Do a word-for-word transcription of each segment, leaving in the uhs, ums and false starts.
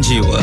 jiwa.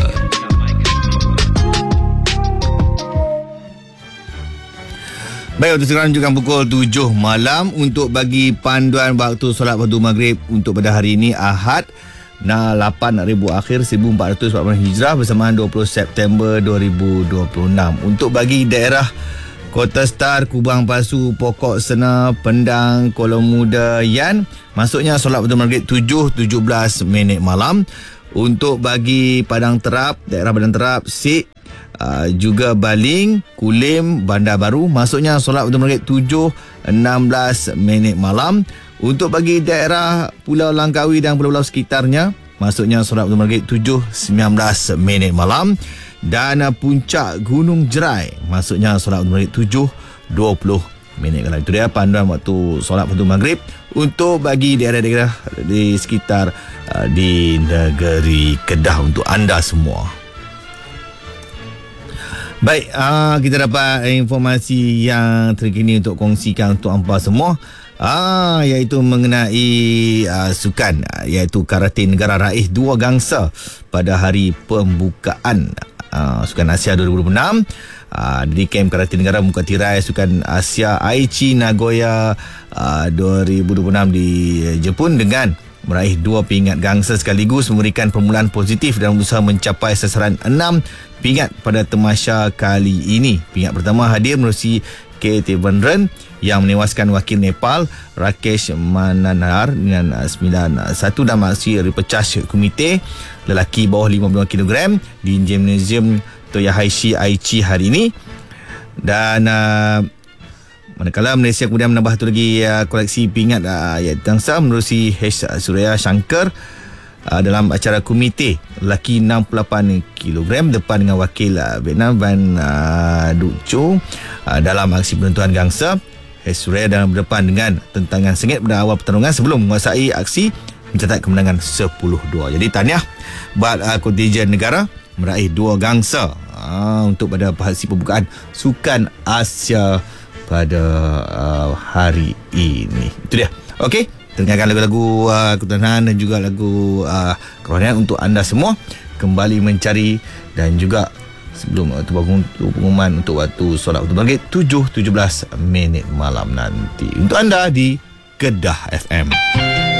Baik, waktu sekarang menunjukkan pukul tujuh malam untuk bagi panduan waktu solat fardu maghrib untuk pada hari ini Ahad lapan Rabiul Akhir seribu empat ratus empat puluh Hijrah bersamaan dua puluh September dua ribu dua puluh enam. Untuk bagi daerah Kota Star, Kubang Pasu, Pokok Sena, Pendang, Kuala Muda, Yan, masuknya solat fardu maghrib tujuh tujuh belas minit malam. Untuk bagi Padang Terap, daerah Padang Terap, Sik, Uh, juga Baling, Kulim, Bandar Baru, masuknya solat fardu maghrib tujuh enam belas minit malam. Untuk bagi daerah Pulau Langkawi dan pulau-pulau sekitarnya, masuknya solat fardu maghrib tujuh sembilan belas minit malam. Dan uh, Puncak Gunung Jerai, masuknya solat fardu maghrib tujuh dua puluh minit. Kalau itu dia panduan waktu solat fardu maghrib untuk bagi daerah-daerah di sekitar uh, di negeri Kedah untuk anda semua. Baik, uh, kita dapat informasi yang terkini untuk kongsikan untuk hampa semua, uh, iaitu mengenai uh, sukan, uh, iaitu Karate Negara raih dua gangsa pada hari pembukaan uh, Sukan Asia dua ribu dua puluh enam uh, di Kem Karate Negara membuka tirai Sukan Asia Aichi Nagoya uh, dua ribu dua puluh enam di Jepun dengan meraih dua pingat gangsa sekaligus, memberikan permulaan positif dan berusaha mencapai sasaran enam pingat pada tamasya kali ini. Pingat pertama hadir menerusi K. Tevendran yang menewaskan wakil Nepal Rakesh Mananar dengan sembilan satu dalam aksi repechage komite lelaki bawah lima puluh lima kilogram di Gymnasium Toyahaishi Aichi hari ini. Dan uh, manakala Malaysia kemudian menambah satu lagi uh, koleksi pingat uh, iaitu gangsa menerusi H. Surya Shankar uh, dalam acara komite lelaki enam puluh lapan kilogram depan dengan wakil uh, Vietnam Van uh, Duc Cho uh, dalam aksi penentuan gangsa. H. Surya dalam berdepan dengan tentangan sengit pada awal pertarungan sebelum menguasai aksi mencatat kemenangan sepuluh dua. Jadi tahniah buat uh, kontingen negara meraih dua gangsa uh, untuk pada aksi pembukaan Sukan Asia pada uh, hari ini. Itu dia. Okey, dengarkan lagu-lagu uh, ketuhanan dan juga lagu uh, kerohanian untuk anda semua kembali mencari. Dan juga sebelum waktu bangun pengumuman untuk waktu solat fardu maghrib tujuh tujuh belas minit malam nanti untuk anda di Kedah F M.